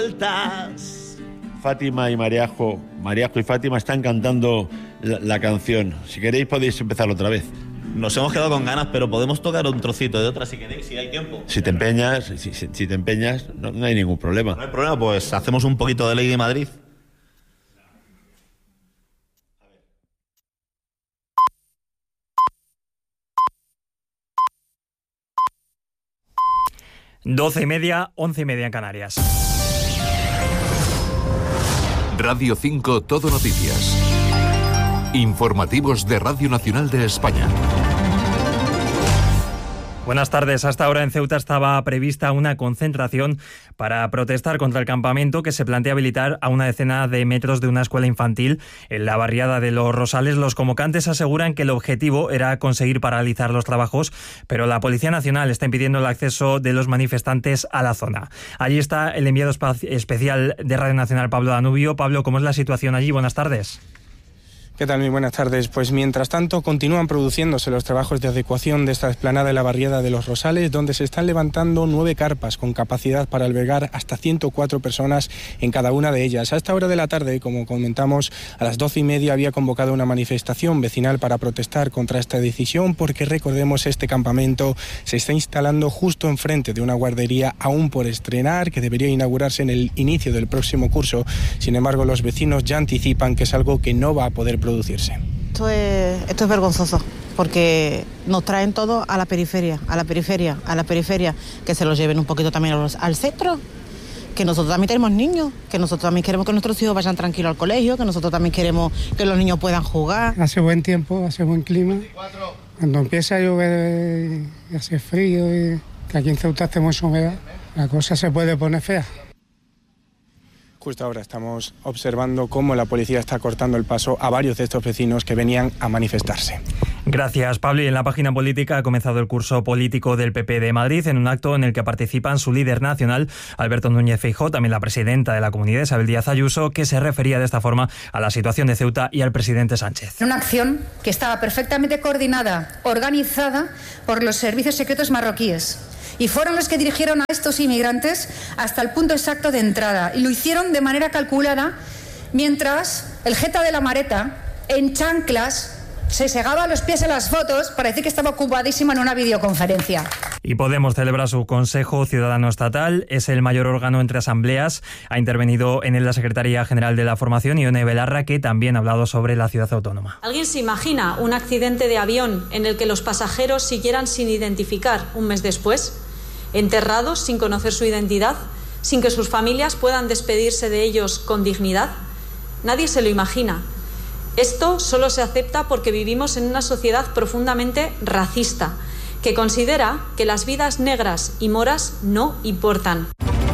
Fátima y Mariajo y Fátima están cantando la canción. Si queréis podéis empezar otra vez. Nos hemos quedado con ganas, pero podemos tocar un trocito de otra si queréis, si hay tiempo. Si te empeñas, no hay ningún problema. No hay problema, pues hacemos un poquito de Lady Madrid. Doce y media, 11:30 en Canarias. Radio 5 Todo Noticias. Informativos de Radio Nacional de España. Buenas tardes. Hasta ahora en Ceuta estaba prevista una concentración para protestar contra el campamento que se plantea habilitar a una decena de metros de una escuela infantil en la barriada de Los Rosales. Los convocantes aseguran que el objetivo era conseguir paralizar los trabajos, pero la Policía Nacional está impidiendo el acceso de los manifestantes a la zona. Allí está el enviado especial de Radio Nacional, Pablo Danubio. Pablo, ¿cómo es la situación allí? Buenas tardes. ¿Qué tal? Muy buenas tardes. Pues mientras tanto continúan produciéndose los trabajos de adecuación de esta explanada de la barriada de Los Rosales, donde se están levantando 9 carpas con capacidad para albergar hasta 104 personas en cada una de ellas. A esta hora de la tarde, como comentamos, a las 12:30 había convocado una manifestación vecinal para protestar contra esta decisión, porque recordemos, este campamento se está instalando justo enfrente de una guardería aún por estrenar, que debería inaugurarse en el inicio del próximo curso. Sin embargo, los vecinos ya anticipan que es algo que no va a poder producirse. Esto es vergonzoso, porque nos traen todo a la periferia, que se los lleven un poquito también al centro, que nosotros también tenemos niños, que nosotros también queremos que nuestros hijos vayan tranquilos al colegio, que nosotros también queremos que los niños puedan jugar. Hace buen tiempo, hace buen clima. Cuando empieza a llover y hace frío, y que aquí en Ceuta hace mucha humedad, la cosa se puede poner fea. Justo ahora estamos observando cómo la policía está cortando el paso a varios de estos vecinos que venían a manifestarse. Gracias, Pablo. Y en la página política ha comenzado el curso político del PP de Madrid, en un acto en el que participan su líder nacional, Alberto Núñez Feijóo, también la presidenta de la Comunidad, Isabel Díaz Ayuso, que se refería de esta forma a la situación de Ceuta y al presidente Sánchez. Una acción que estaba perfectamente coordinada, organizada por los servicios secretos marroquíes. Y fueron los que dirigieron a estos inmigrantes hasta el punto exacto de entrada. Y lo hicieron de manera calculada, mientras el jeta de la Mareta, en chanclas, se segaba los pies en las fotos para decir que estaba ocupadísima en una videoconferencia. Y Podemos celebra su Consejo Ciudadano Estatal. Es el mayor órgano entre asambleas. Ha intervenido en él la Secretaría General de la Formación, Ione Belarra, que también ha hablado sobre la ciudad autónoma. ¿Alguien se imagina un accidente de avión en el que los pasajeros siguieran sin identificar un mes después? Enterrados sin conocer su identidad, sin que sus familias puedan despedirse de ellos con dignidad. Nadie se lo imagina. Esto solo se acepta porque vivimos en una sociedad profundamente racista, que considera que las vidas negras y moras no importan.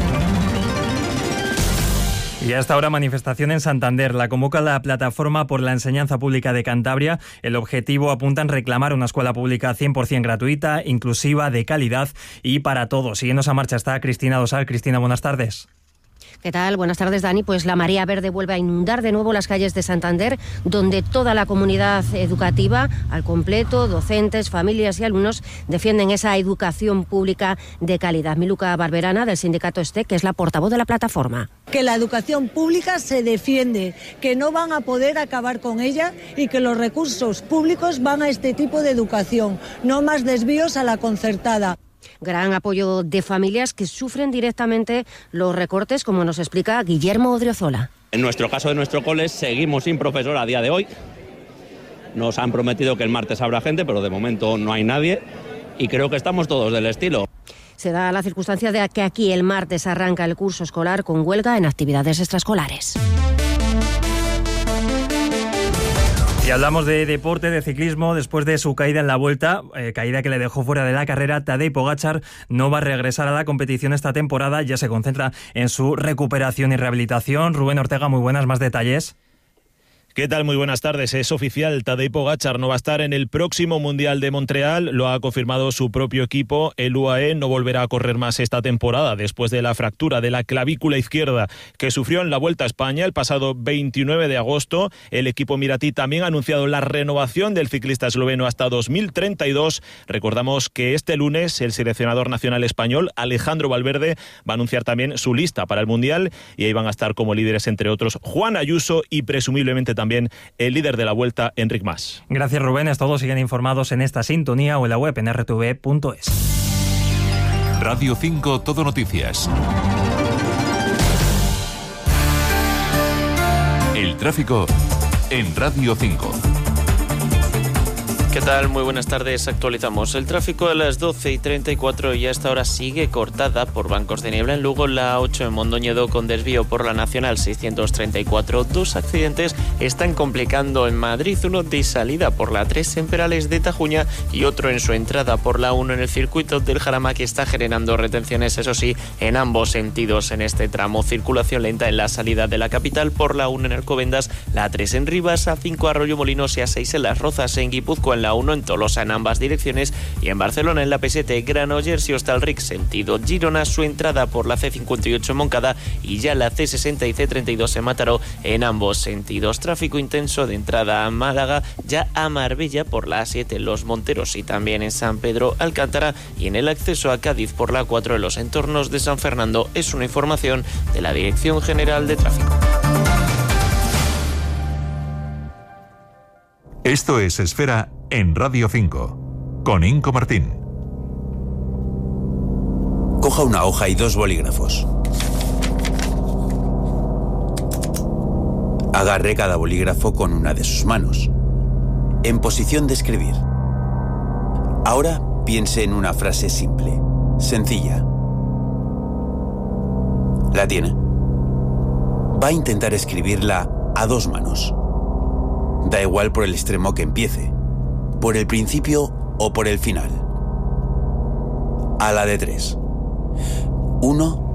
Y a esta hora, manifestación en Santander. La convoca la Plataforma por la Enseñanza Pública de Cantabria. El objetivo apunta en reclamar una escuela pública 100% gratuita, inclusiva, de calidad y para todos. Siguiendo esa marcha está Cristina Dosal. Cristina, buenas tardes. ¿Qué tal? Buenas tardes, Dani. Pues la marea verde vuelve a inundar de nuevo las calles de Santander, donde toda la comunidad educativa al completo, docentes, familias y alumnos, defienden esa educación pública de calidad. Miluca Barberana, del sindicato STEC, que es la portavoz de la plataforma. Que la educación pública se defiende, que no van a poder acabar con ella y que los recursos públicos van a este tipo de educación, no más desvíos a la concertada. Gran apoyo de familias que sufren directamente los recortes, como nos explica Guillermo Odriozola. En nuestro caso de nuestro cole seguimos sin profesor a día de hoy. Nos han prometido que el martes habrá gente, pero de momento no hay nadie y creo que estamos todos del estilo. Se da la circunstancia de que aquí el martes arranca el curso escolar con huelga en actividades extraescolares. Y hablamos de deporte, de ciclismo. Después de su caída en la Vuelta, caída que le dejó fuera de la carrera, Tadej Pogačar no va a regresar a la competición esta temporada. Ya se concentra en su recuperación y rehabilitación. Rubén Ortega, muy buenas, más detalles. ¿Qué tal? Muy buenas tardes. Es oficial, Tadej Pogačar no va a estar en el próximo Mundial de Montreal. Lo ha confirmado su propio equipo. El UAE no volverá a correr más esta temporada después de la fractura de la clavícula izquierda que sufrió en la Vuelta a España el pasado 29 de agosto. El equipo emiratí también ha anunciado la renovación del ciclista esloveno hasta 2032. Recordamos que este lunes el seleccionador nacional español, Alejandro Valverde, va a anunciar también su lista para el Mundial y ahí van a estar como líderes, entre otros, Juan Ayuso y presumiblemente también el líder de la Vuelta, Enric Mas. Gracias, Rubén. Todos siguen informados en esta sintonía o en la web en rtv.es. Radio 5 Todo Noticias. El tráfico en Radio 5. ¿Qué tal? Muy buenas tardes. Actualizamos el tráfico a las 12:34 y a esta hora sigue cortada por bancos de niebla en Lugo, la 8 en Mondoñedo con desvío por la Nacional 634. Dos accidentes están complicando en Madrid, uno de salida por la 3 en Perales de Tajuña y otro en su entrada por la 1 en el circuito del Jarama, que está generando retenciones, eso sí, en ambos sentidos en este tramo. Circulación lenta en la salida de la capital por la 1 en Alcobendas, la 3 en Rivas, A5 Arroyo Molinos y A6 en Las Rozas, en Guipúzcoa en la 1 en Tolosa en ambas direcciones y en Barcelona en la P7 Granollers y Hostalric sentido Girona, su entrada por la C58 en Moncada y ya la C60 y C32 en Mataró en ambos sentidos. Tráfico intenso de entrada a Málaga, ya a Marbella por la A7 en Los Monteros y también en San Pedro Alcántara, y en el acceso a Cádiz por la 4 en los entornos de San Fernando. Es una información de la Dirección General de Tráfico. Esto es Esfera en Radio 5, con Inco Martín. Coja una hoja y 2 bolígrafos. Agarre cada bolígrafo con una de sus manos, en posición de escribir. Ahora piense en una frase simple, sencilla. ¿La tiene? Va a intentar escribirla a 2 manos. Da igual por el extremo que empiece, por el principio o por el final. A la de 3. 1,